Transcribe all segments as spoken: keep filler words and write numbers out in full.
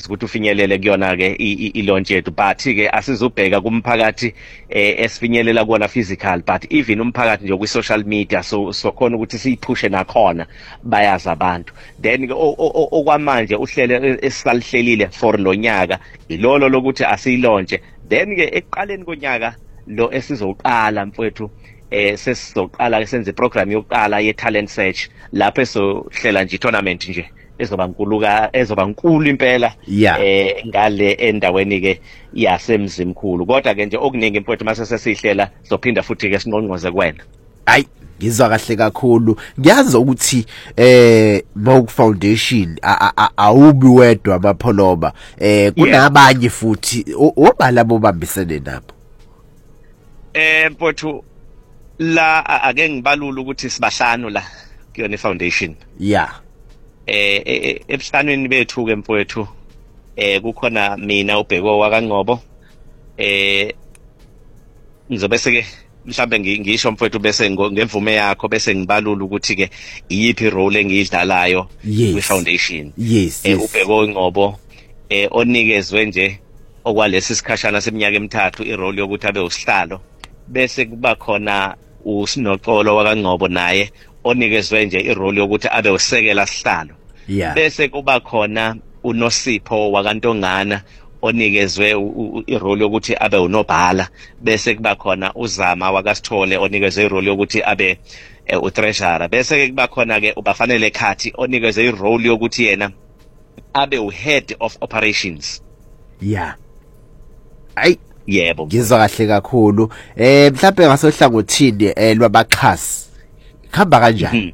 ukuthi ufinyelele kuyona ke i-launch yethu, but ke asizubheka kumphakathi esifinyelela kuona physical, but even umphakathi nje kwi social media, so sokhona ukuthi siyiphushe nakhona bayazi abantu. Then ke okwamanje uhlele esalihlelile for lo nyaka ilolo lokuthi asiyilontshe. Then ke ekuqaleni konyaka lo esizoqala mfowethu eh sesizoqala ke senze program yokuqala ye talent search lapho esohlela nje tournament nje ezoba nkuluka ezoba nkulu impela eh ngale endaweni ke yasemzimkhulu. Kodwa ke nje okuningi mfowethu mase sesihlela sophinda futhi ke sinqonqoze kuwena. Hayi ngizwa kahle kakhulu. Ngiyazi ukuthi eh Mogue Foundation awubi wedwa abapholoba, eh kunabanye futhi obala bobambisene nabo. Eh mfowethu la ake ngibalula ukuthi sibahlanu la kuyona ifoundation. Yeah. Eh ebhlanweni bethu ke mfowethu eh kukhona mina uBheko wakangqobo, eh ngizobe seke mhlambe ngisho mfowethu bese ngemvume yakho bese ngibalula ukuthi ke iyiphi role engiyidlalayo kwi foundation. Yes, eh uBheko ingqobo eh onikezwe nje okwalesi sikhashana seminyaka emithathu i role yokuthi abe usihlalo, bese kuba khona uSinoxolo wakangqobo naye onikezwe nje i role yokuthi abe usekela sihlalo. Yeah. Bese kuba khona uNosipho wakantongana onikezwe i role yokuthi abe unobhala. Bese kuba khona uZama wakasithole onikezwe i role yokuthi abe u treasurer. Bese kuba khona ke ubafanele Khathi onikezwe i role yokuthi yena abe u head of operations. Yeah. Ay yebo ngizwa kahle kakhulu. Eh mhlawumbe ngasohlangothini eh lwabaxhasi khamba kanjani?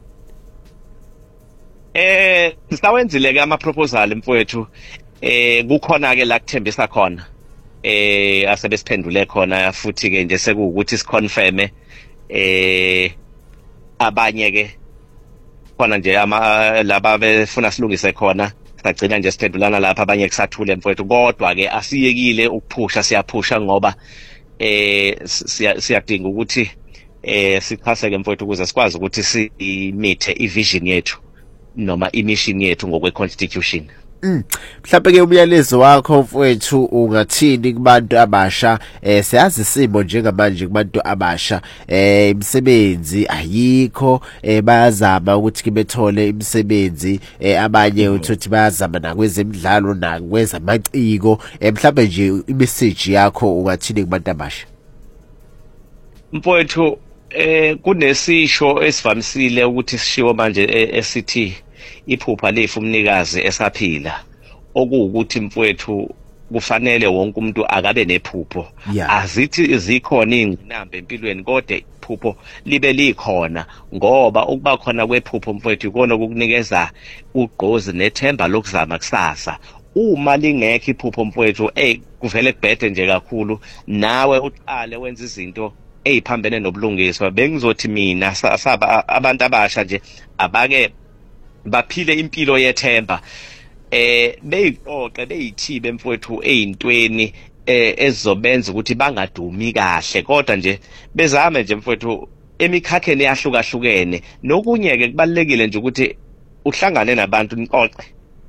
Eh sisawenzile ke ama proposal mfowethu, eh kukhona ke la kuthembisa khona eh asebesiphendule khona futhi ke nje sekuwukuthi siconfirme eh abanye ke khona nje ama laba befuna silungise khona sagcina nje siphendulana lapha abanye kusathule mfowethu. Kodwa ke asiyekile ukuphusha, siyaphusha ngoba eh siyadinga ukuthi eh sichase ke mfowethu ukuze sikwazi ukuthi simithe ivision yethu noma imission yethu ngokwe constitution. Mm. Mhlawumbe ke umyalezo wakho mfowethu ungathini kubantu abasha? Eh siyazi isimo njengamanje kubantu abasha eh imisebenzi ayikho, eh bayazama ukuthi bethole imisebenzi, eh abanye uthi bayazama nakwezemidlalo nakwezamaciko. Eh mhlawumbe nje imessage yakho ungathini kubantu abasha? Mfowethu eh kunesisho esivamisile ukuthi sishiwo manje esithi iphupha lefu umnikazi esaphila, okuwukuthi mfowethu kufanele wonke umuntu akabe nephupho. Azithi izikhona ingqinamba empilweni kodwa iphupho libe likhona, ngoba ukuba khona kwephupho mfowethu ikona ukukunikeza ugqozi nethemba lokuzama kusasa. Uma lingekho iphupho mfowethu eh kuvele kubhede nje kakhulu, nawe uqale wenza izinto eziphambene nobulungiswa. Bengizothi mina saba abantu abasha nje abake baphile impilo yethemba, eh beyixoxe beyithibe mfowethu ezintweni eh ezizobenza ukuthi bangadumi kahle, kodwa nje bezame nje mfowethu emikhakheni eyahlukahlukene. Nokunye ke kubalekile nje ukuthi uhlangane nabantu nixoxe,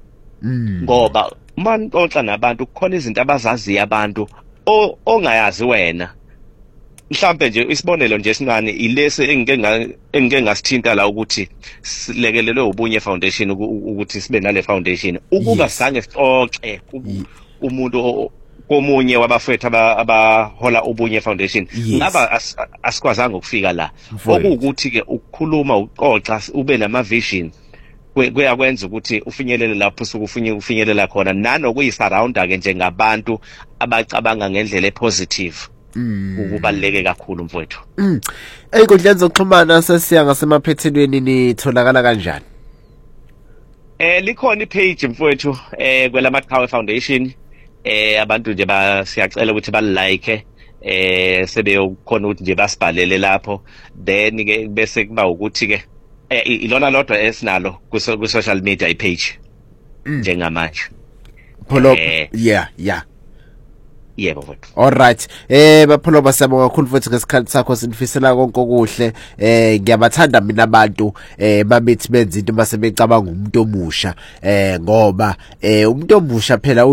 ngoba uma nixoxa nabantu kukhona izinto abazaziyo abantu ongayazi wena. Mhlambe nje isibonelo nje sincane ilese engike engike ngasithinta la ukuthi silekelelwe ubunye foundation ukuthi sibe nale foundation, ukuba sange sixoxe umuntu komunye wabafethu abahola ubunye foundation ngaba asikwazanga ukufika la. Okuwukuthi ke ukukhuluma uxoxa ube nama vision kuyakwenza ukuthi ufinyelele lapho usuke ufuna ufinyelela khona, nanokuyisurrounda ke njengabantu abacabanga ngendlela epositive. Ukubaleke kakhulu mfowethu. Mm. Ey'nkundleni zokuxhumana sesiya ngasemaphethelweni nitholakala kanjani? Eh likhona ipage mfowethu eh kwelaMaqhawe Foundation, eh abantu nje basiyacela ukuthi balike, eh sebeyokhona ukuthi nje basibhalele lapho. Then ke bese kuba ukuthi ke eh ilona lodwa esinalo ku social media ipage njengamanje. Pholo yeah yeah. Yebo mfowethu. All right. Eh bapholo basiyabonga kakhulu futhi ngesikhathi sakho, sinifisela konke okuhle. Eh ngiyabathanda mina abantu eh babethi benza into mase becabanga umuntu omusha, eh ngoba eh umuntu omusha phela